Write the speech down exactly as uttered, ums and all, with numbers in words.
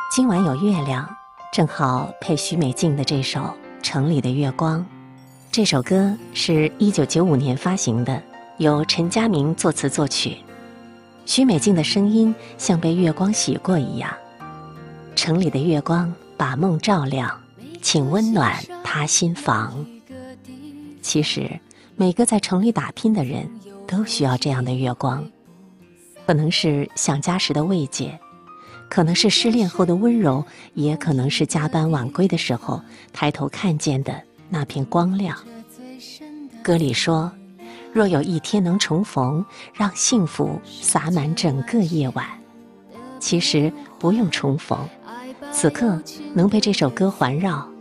今晚有月亮，正好配许美静的这首《城里的月光》。这首歌是一九九五年发行的，由陈佳明作词作曲。许美静的声音像被月光洗过一样。城里的月光把梦照亮，请温暖他心房。其实每个在城里打拼的人都需要这样的月光，可能是想家时的慰藉，可能是失恋后的温柔，也可能是加班晚归的时候抬头看见的那片光亮。歌里说，若有一天能重逢，让幸福洒满整个夜晚。其实不用重逢，此刻能被这首歌环绕，